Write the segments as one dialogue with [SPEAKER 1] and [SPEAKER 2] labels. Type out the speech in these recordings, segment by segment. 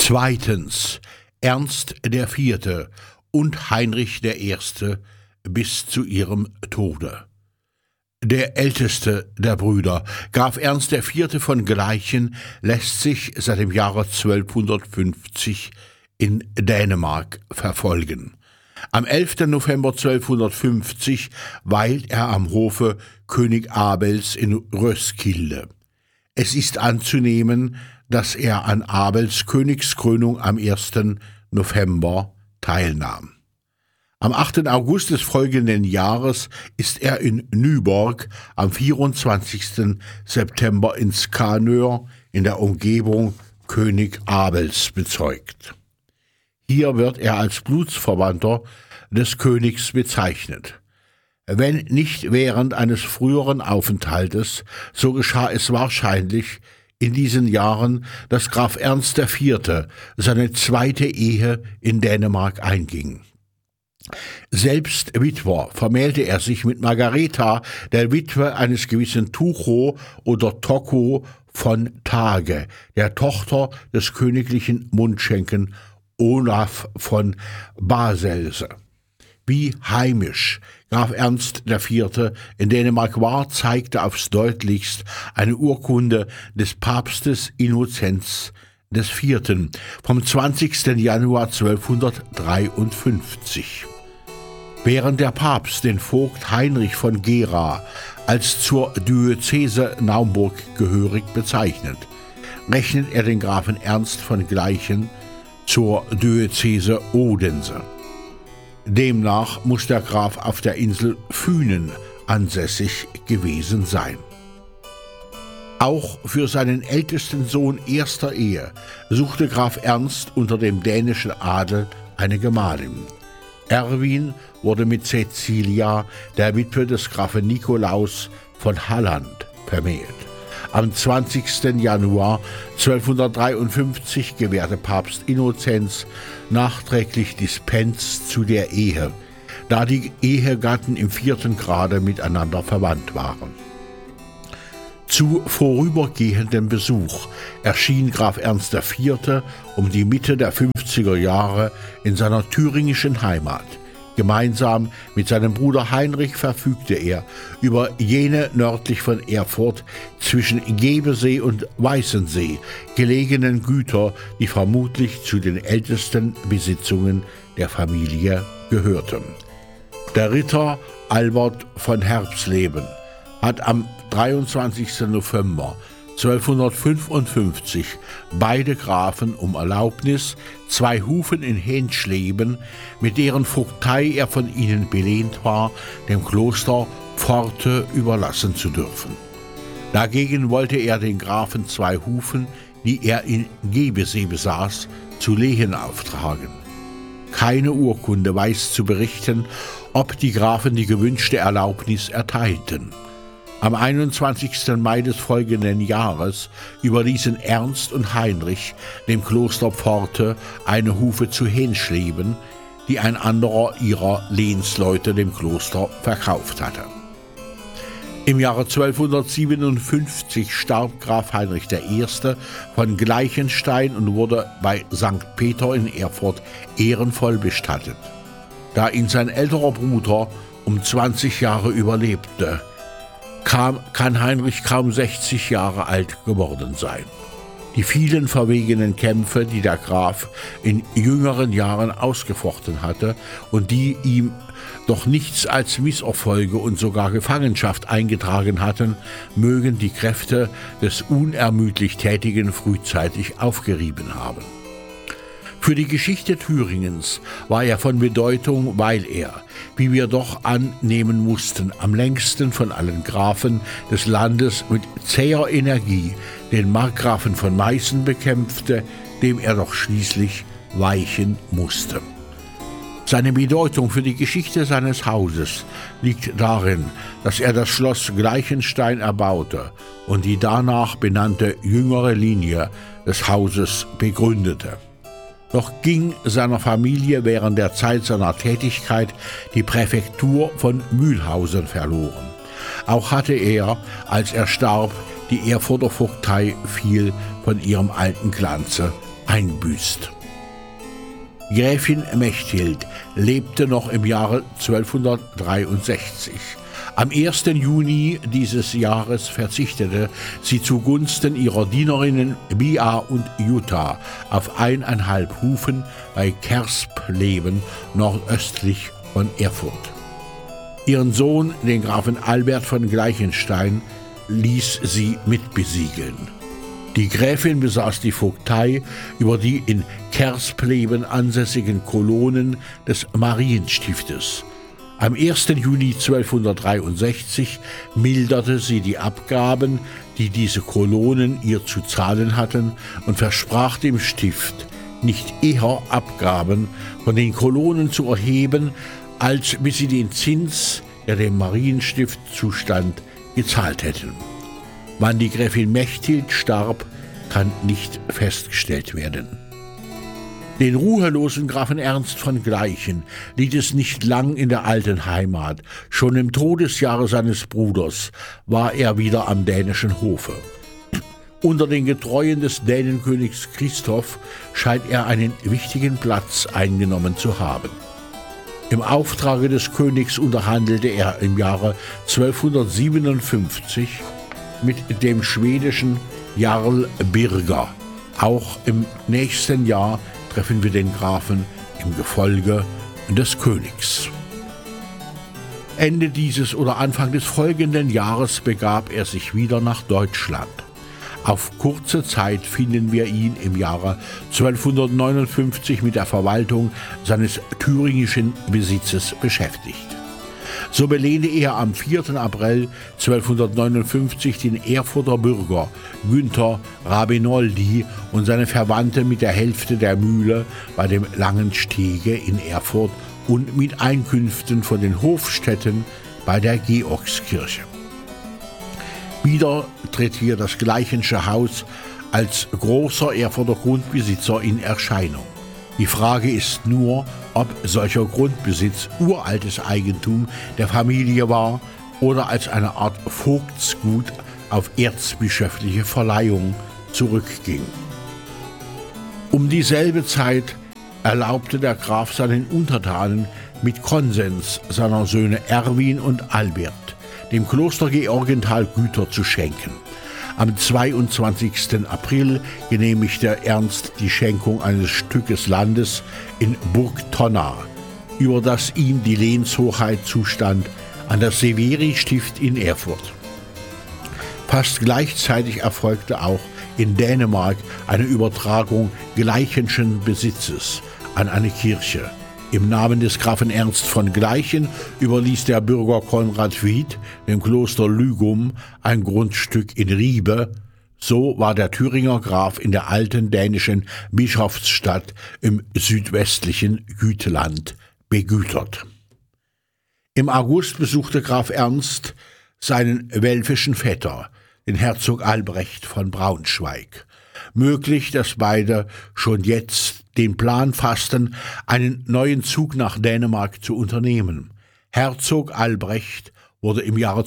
[SPEAKER 1] Zweitens Ernst IV. Und Heinrich I. bis zu ihrem Tode. Der älteste der Brüder, Graf Ernst IV. Von Gleichen, lässt sich seit dem Jahre 1250 in Dänemark verfolgen. Am 11. November 1250 weilt er am Hofe König Abels in Roeskilde. Es ist anzunehmen, dass er an Abels Königskrönung am 1. November teilnahm. Am 8. August des folgenden Jahres ist er in Nyborg, am 24. September in Skanør in der Umgebung König Abels bezeugt. Hier wird er als Blutsverwandter des Königs bezeichnet. Wenn nicht während eines früheren Aufenthaltes, so geschah es wahrscheinlich in diesen Jahren, dass Graf Ernst IV. Seine zweite Ehe in Dänemark einging. Selbst Witwer vermählte er sich mit Margareta, der Witwe eines gewissen Tucho oder Tocco von Tage, der Tochter des königlichen Mundschenken Olaf von Baselse. Wie heimisch Graf Ernst IV. In Dänemark war, zeigte aufs deutlichst eine Urkunde des Papstes Innozenz IV. Vom 20. Januar 1253. Während der Papst den Vogt Heinrich von Gera als zur Diözese Naumburg gehörig bezeichnet, rechnet er den Grafen Ernst von Gleichen zur Diözese Odense. Demnach muss der Graf auf der Insel Fünen ansässig gewesen sein. Auch für seinen ältesten Sohn erster Ehe suchte Graf Ernst unter dem dänischen Adel eine Gemahlin. Erwin wurde mit Cecilia, der Witwe des Grafen Nikolaus von Halland, vermählt. Am 20. Januar 1253 gewährte Papst Innozenz nachträglich Dispens zu der Ehe, da die Ehegatten im 4. Grade miteinander verwandt waren. Zu vorübergehendem Besuch erschien Graf Ernst IV. Um die Mitte der 50er Jahre in seiner thüringischen Heimat. Gemeinsam mit seinem Bruder Heinrich verfügte er über jene nördlich von Erfurt zwischen Gebesee und Weißensee gelegenen Güter, die vermutlich zu den ältesten Besitzungen der Familie gehörten. Der Ritter Albert von Herbsleben hat am 23. November 1255 beide Grafen um Erlaubnis, 2 Hufen in Henschleben, mit deren Vogtei er von ihnen belehnt war, dem Kloster Pforte überlassen zu dürfen. Dagegen wollte er den Grafen 2 Hufen, die er in Gebesee besaß, zu lehen auftragen. Keine Urkunde weiß zu berichten, ob die Grafen die gewünschte Erlaubnis erteilten. Am 21. Mai des folgenden Jahres überließen Ernst und Heinrich dem Kloster Pforte eine Hufe zu Henschleben, die ein anderer ihrer Lehnsleute dem Kloster verkauft hatte. Im Jahre 1257 starb Graf Heinrich I. von Gleichenstein und wurde bei St. Peter in Erfurt ehrenvoll bestattet. Da ihn sein älterer Bruder um 20 Jahre überlebte, kann Heinrich kaum 60 Jahre alt geworden sein. Die vielen verwegenen Kämpfe, die der Graf in jüngeren Jahren ausgefochten hatte und die ihm doch nichts als Misserfolge und sogar Gefangenschaft eingetragen hatten, mögen die Kräfte des unermüdlich Tätigen frühzeitig aufgerieben haben. Für die Geschichte Thüringens war er von Bedeutung, weil er, wie wir doch annehmen mussten, am längsten von allen Grafen des Landes mit zäher Energie den Markgrafen von Meißen bekämpfte, dem er doch schließlich weichen musste. Seine Bedeutung für die Geschichte seines Hauses liegt darin, dass er das Schloss Gleichenstein erbaute und die danach benannte jüngere Linie des Hauses begründete. Doch ging seiner Familie während der Zeit seiner Tätigkeit die Präfektur von Mühlhausen verloren. Auch hatte er, als er starb, die Erfurter Vogtei viel von ihrem alten Glanze einbüßt. Gräfin Mechthild lebte noch im Jahre 1263. Am 1. Juni dieses Jahres verzichtete sie zugunsten ihrer Dienerinnen Bia und Jutta auf 1,5 Hufen bei Kerspleben nordöstlich von Erfurt. Ihren Sohn, den Grafen Albert von Gleichenstein, ließ sie mitbesiegeln. Die Gräfin besaß die Vogtei über die in Kerspleben ansässigen Kolonen des Marienstiftes. Am 1. Juni 1263 milderte sie die Abgaben, die diese Kolonen ihr zu zahlen hatten, und versprach dem Stift, nicht eher Abgaben von den Kolonen zu erheben, als bis sie den Zins, der dem Marienstift zustand, gezahlt hätten. Wann die Gräfin Mechthild starb, kann nicht festgestellt werden. Den ruhelosen Grafen Ernst von Gleichen litt es nicht lang in der alten Heimat. Schon im Todesjahre seines Bruders war er wieder am dänischen Hofe. Unter den Getreuen des Dänenkönigs Christoph scheint er einen wichtigen Platz eingenommen zu haben. Im Auftrage des Königs unterhandelte er im Jahre 1257 mit dem schwedischen Jarl Birger. Auch im nächsten Jahr treffen wir den Grafen im Gefolge des Königs. Ende dieses oder Anfang des folgenden Jahres begab er sich wieder nach Deutschland. Auf kurze Zeit finden wir ihn im Jahre 1259 mit der Verwaltung seines thüringischen Besitzes beschäftigt. So belehnte er am 4. April 1259 den Erfurter Bürger Günther Rabinoldi und seine Verwandten mit der Hälfte der Mühle bei dem Langen Stege in Erfurt und mit Einkünften von den Hofstätten bei der Georgskirche. Wieder tritt hier das Gleichensche Haus als großer Erfurter Grundbesitzer in Erscheinung. Die Frage ist nur, ob solcher Grundbesitz uraltes Eigentum der Familie war oder als eine Art Vogtsgut auf erzbischöfliche Verleihung zurückging. Um dieselbe Zeit erlaubte der Graf seinen Untertanen mit Konsens seiner Söhne Erwin und Albert dem Kloster Georgenthal Güter zu schenken. Am 22. April genehmigte Ernst die Schenkung eines Stückes Landes in Burg Tonna, über das ihm die Lehnshoheit zustand, an das Severi-Stift in Erfurt. Fast gleichzeitig erfolgte auch in Dänemark eine Übertragung Gleichenschen Besitzes an eine Kirche. Im Namen des Grafen Ernst von Gleichen überließ der Bürger Konrad Wied dem Kloster Lügum ein Grundstück in Ribe. So war der Thüringer Graf in der alten dänischen Bischofsstadt im südwestlichen Jütland begütert. Im August besuchte Graf Ernst seinen welfischen Vetter, den Herzog Albrecht von Braunschweig. Möglich, dass beide schon jetzt den Plan fassten, einen neuen Zug nach Dänemark zu unternehmen. Herzog Albrecht wurde im Jahre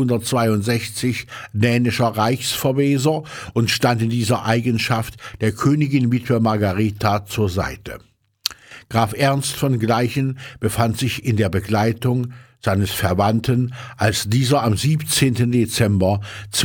[SPEAKER 1] 1262 dänischer Reichsverweser und stand in dieser Eigenschaft der Königin-Witwe Margareta zur Seite. Graf Ernst von Gleichen befand sich in der Begleitung seines Verwandten, als dieser am 17. Dezember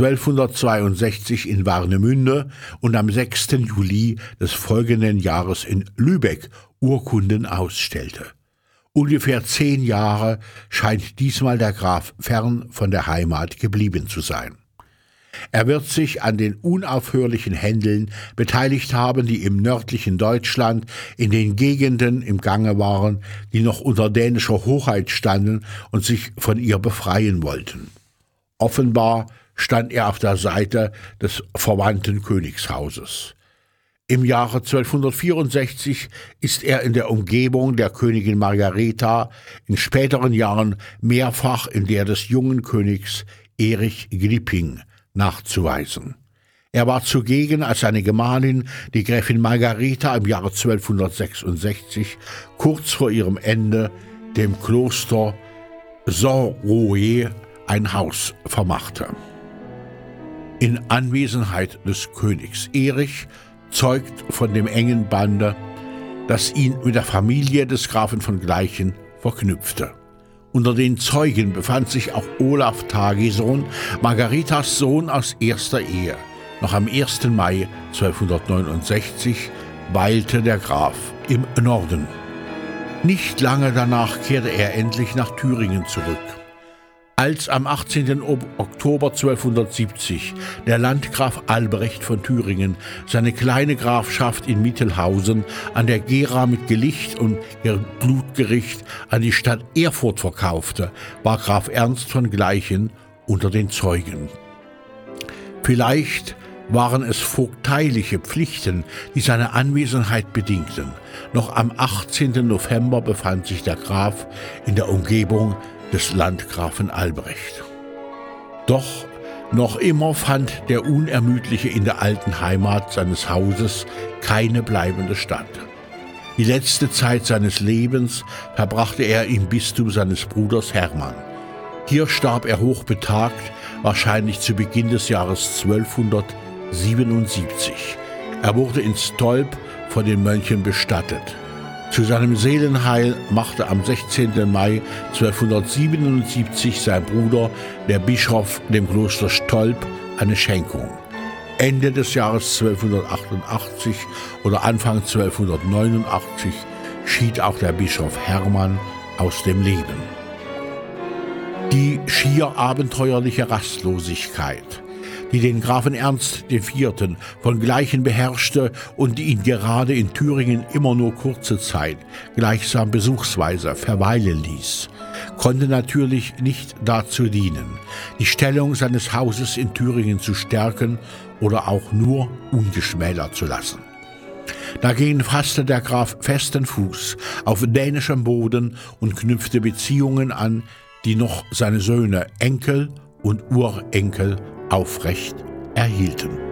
[SPEAKER 1] 1262 in Warnemünde und am 6. Juli des folgenden Jahres in Lübeck Urkunden ausstellte. Ungefähr 10 Jahre scheint diesmal der Graf fern von der Heimat geblieben zu sein. Er wird sich an den unaufhörlichen Händeln beteiligt haben, die im nördlichen Deutschland in den Gegenden im Gange waren, die noch unter dänischer Hoheit standen und sich von ihr befreien wollten. Offenbar stand er auf der Seite des verwandten Königshauses. Im Jahre 1264 ist er in der Umgebung der Königin Margareta, in späteren Jahren mehrfach in der des jungen Königs Erich Glipping nachzuweisen. Er war zugegen, als seine Gemahlin, die Gräfin Margareta, im Jahre 1266, kurz vor ihrem Ende, dem Kloster Saint-Roé ein Haus vermachte. In Anwesenheit des Königs Erich zeugt von dem engen Bande, das ihn mit der Familie des Grafen von Gleichen verknüpfte. Unter den Zeugen befand sich auch Olaf Tagesohn, Margaritas Sohn aus erster Ehe. Noch am 1. Mai 1269 weilte der Graf im Norden. Nicht lange danach kehrte er endlich nach Thüringen zurück. Als am 18. Oktober 1270 der Landgraf Albrecht von Thüringen seine kleine Grafschaft in Mittelhausen an der Gera mit Gelicht und Blutgericht an die Stadt Erfurt verkaufte, war Graf Ernst von Gleichen unter den Zeugen. Vielleicht waren es vogteiliche Pflichten, die seine Anwesenheit bedingten. Noch am 18. November befand sich der Graf in der Umgebung des Landgrafen Albrecht. Doch noch immer fand der Unermüdliche in der alten Heimat seines Hauses keine bleibende Statt. Die letzte Zeit seines Lebens verbrachte er im Bistum seines Bruders Hermann. Hier starb er hochbetagt, wahrscheinlich zu Beginn des Jahres 1277. Er wurde in Stolp von den Mönchen bestattet. Zu seinem Seelenheil machte am 16. Mai 1277 sein Bruder, der Bischof, dem Kloster Stolp eine Schenkung. Ende des Jahres 1288 oder Anfang 1289 schied auch der Bischof Hermann aus dem Leben. Die schier abenteuerliche Rastlosigkeit, die den Grafen Ernst IV. Von Gleichen beherrschte und die ihn gerade in Thüringen immer nur kurze Zeit, gleichsam besuchsweise, verweilen ließ, konnte natürlich nicht dazu dienen, die Stellung seines Hauses in Thüringen zu stärken oder auch nur ungeschmälert zu lassen. Dagegen fasste der Graf festen Fuß auf dänischem Boden und knüpfte Beziehungen an, die noch seine Söhne, Enkel und Urenkel aufrecht erhielten.